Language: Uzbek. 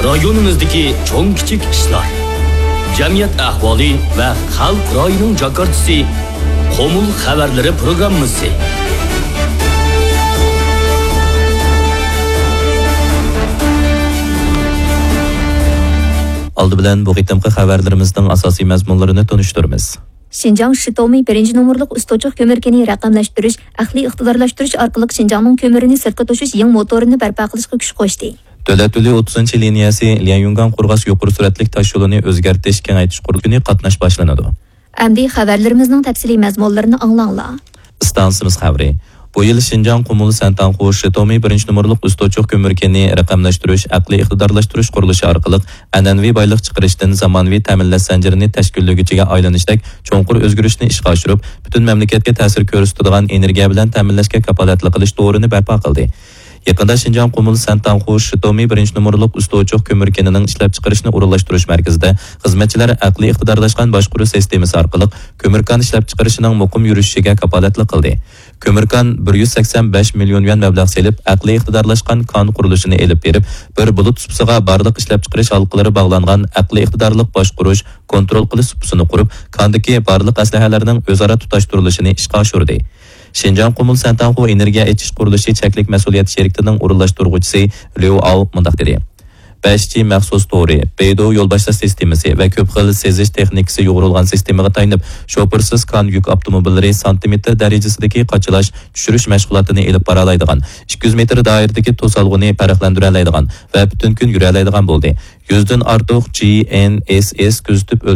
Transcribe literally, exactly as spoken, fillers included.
rayonimizdagi cho'ng kichik ishlar, jamiyat ahvoli va xalq ro'yining jakartisi Qomul xabarlari programmasi. Aldı bilan bu qitimqi xabarlarimizning asosiy mazmunlarini tunishtiramiz. Şinjan Shitomi birinchi nomerlik ustochiq ko'mirkeni raqamlashtirish, aqliy iqtidorlashtirish orqali Şinjanning ko'mirini sirtqa toshish yangi motorini barpo qilishga kuch qo'shdi. Davlat yo'li o'ttizinchi liniyasi Lianyungan Qo'rg'as yuqori sur'atli tosh yo'lini o'zgartirish, kengaytirish qurilishini qatnash boshlanadi. Endi xabarlarimizning tafsiliy mazmunlarini anglanglar. Stansimiz xabari. Bu yil Şinjan Qumul Santanqu Shitomi birinchi nomerlik ustochiq ko'mirkeni raqamlashtirish, aqliy iqtidorlashtirish qurilishi orqali an'anaviy boylik chiqarishdan zamonaviy ta'minlash zanjirini tashkillovchiga aylanishdek cho'nqur o'zgarishni ishga oshirib, butun mamlakatga ta'sir ko'rsatadigan energiya bilan ta'minlashga kafolatli qilish to'g'rini barpo qildi. Yaqinda Şinjan Qumul Santanqu Shitomi birinchi nomerlik ustochiq ko'mirkenining ishlab chiqarishni o'rinlashtirish markazida xizmatchilar aqliy iqtidorlashgan boshqaruv sistemasi orqali ko'mirkan ishlab chiqarishining muqim yurishiga kafolatli qildi. Ko'mirkan bir yuz sakson besh million yuan mablag' selib, aqliy iqtidorlashgan kon qurilishini elib berib, bir bulut supsiga barliq ishlab chiqarish halqalari bog'langan aqliy iqtidorlik boshqarush, kontrol qilish supsini qurib, kondagi barliq aslahalarning o'zaro tutashtirilishini ishga oshirdi. Şinjan Qumul Santanqu energiya etish qurilishi cheklik mas'uliyat sheriktining o'rinlashtiruvchisi Liu Ao mundaq dedi. besh G maxsus to'ri, Beidou yo'l boshlash sistemasi va ko'p xil sezish texnikasi yo'g'rilgan sistemaga tayinib, shofersiz kon yuk avtomobillari santimetr darajasidagi qochilash, tushirish mashg'ulotini elib bora oladigan, ikki yuz metr doiradagi to'salg'ini farqlantira oladigan va butun kun yura oladigan bo'ldi. yuzdan ortiq G N S S kuzatib